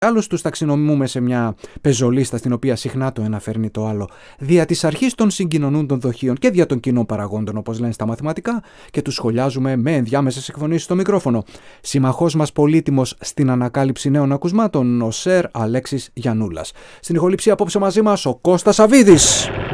Άλλους τους ταξινομούμε σε μια πεζολίστα στην οποία συχνά το ένα φέρνει το άλλο. Δια της αρχής των συγκοινωνούν των δοχείων και δια των κοινών παραγόντων, όπως λένε στα μαθηματικά, και τους σχολιάζουμε με ενδιάμεσες εκφωνήσεις στο μικρόφωνο. Συμμαχός μας πολύτιμος στην ανακάλυψη νέων ακουσμάτων, ο Σερ Αλέξης Γιαννούλας. Στην ηχοληψία απόψε μαζί μας ο Κώστας Σαβίδης.